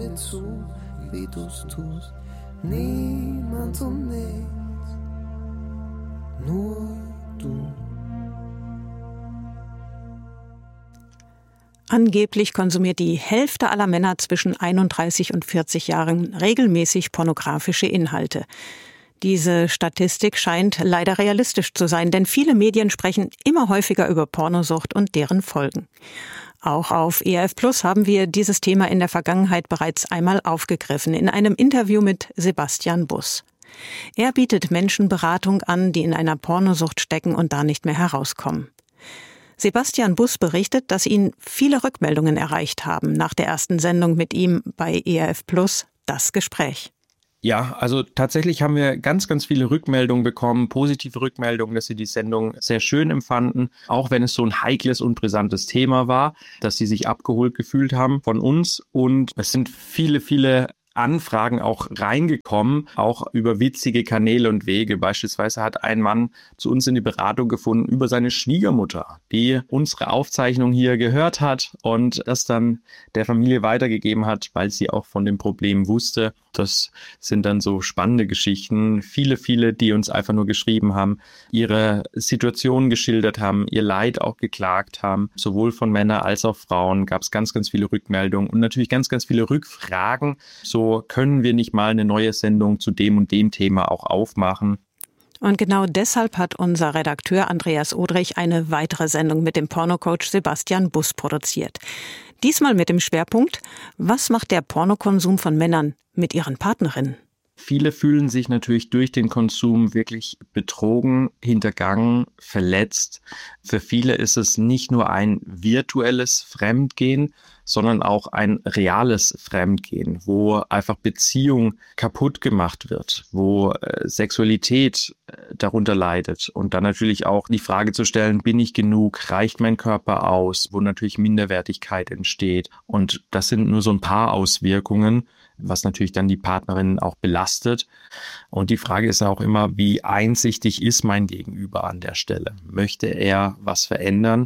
mir zu, wie du's tust. Niemand und nichts, nur du. Angeblich konsumiert die Hälfte aller Männer zwischen 31 und 40 Jahren regelmäßig pornografische Inhalte. Diese Statistik scheint leider realistisch zu sein, denn viele Medien sprechen immer häufiger über Pornosucht und deren Folgen. Auch auf ERF Plus haben wir dieses Thema in der Vergangenheit bereits einmal aufgegriffen, in einem Interview mit Sebastian Buss. Er bietet Menschen Beratung an, die in einer Pornosucht stecken und da nicht mehr herauskommen. Sebastian Buss berichtet, dass ihn viele Rückmeldungen erreicht haben nach der ersten Sendung mit ihm bei ERF Plus, das Gespräch. Ja, also tatsächlich haben wir ganz, ganz viele Rückmeldungen bekommen, positive Rückmeldungen, dass sie die Sendung sehr schön empfanden, auch wenn es so ein heikles und brisantes Thema war, dass sie sich abgeholt gefühlt haben von uns. Und es sind viele Anfragen auch reingekommen, auch über witzige Kanäle und Wege. Beispielsweise hat ein Mann zu uns in die Beratung gefunden über seine Schwiegermutter, die unsere Aufzeichnung hier gehört hat und das dann der Familie weitergegeben hat, weil sie auch von dem Problem wusste. Das sind dann so spannende Geschichten. Viele, die uns einfach nur geschrieben haben, ihre Situation geschildert haben, ihr Leid auch geklagt haben. Sowohl von Männern als auch Frauen gab es ganz, ganz viele Rückmeldungen und natürlich ganz, ganz viele Rückfragen. So können wir nicht mal eine neue Sendung zu dem und dem Thema auch aufmachen. Und genau deshalb hat unser Redakteur Andreas Odrich eine weitere Sendung mit dem Pornocoach Sebastian Buss produziert. Diesmal mit dem Schwerpunkt: Was macht der Pornokonsum von Männern mit ihren Partnerinnen? Viele fühlen sich natürlich durch den Konsum wirklich betrogen, hintergangen, verletzt. Für viele ist es nicht nur ein virtuelles Fremdgehen, sondern auch ein reales Fremdgehen, wo einfach Beziehung kaputt gemacht wird, wo Sexualität darunter leidet. Und dann natürlich auch die Frage zu stellen, bin ich genug, reicht mein Körper aus, wo natürlich Minderwertigkeit entsteht. Und das sind nur so ein paar Auswirkungen, was natürlich dann die Partnerin auch belastet. Und die Frage ist auch immer, wie einsichtig ist mein Gegenüber an der Stelle? Möchte er was verändern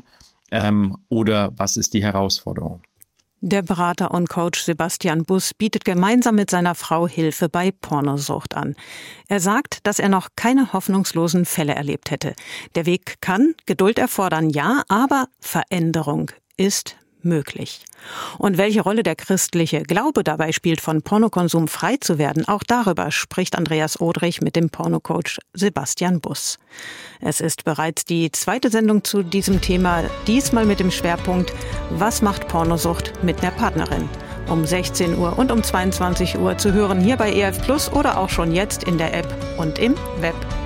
oder was ist die Herausforderung? Der Berater und Coach Sebastian Buss bietet gemeinsam mit seiner Frau Hilfe bei Pornosucht an. Er sagt, dass er noch keine hoffnungslosen Fälle erlebt hätte. Der Weg kann Geduld erfordern, ja, aber Veränderung ist möglich. Und welche Rolle der christliche Glaube dabei spielt, von Pornokonsum frei zu werden, auch darüber spricht Andreas Odrich mit dem Pornocoach Sebastian Buss. Es ist bereits die zweite Sendung zu diesem Thema, diesmal mit dem Schwerpunkt: Was macht Pornosucht mit der Partnerin? Um 16 Uhr und um 22 Uhr zu hören hier bei ERF Plus oder auch schon jetzt in der App und im Web.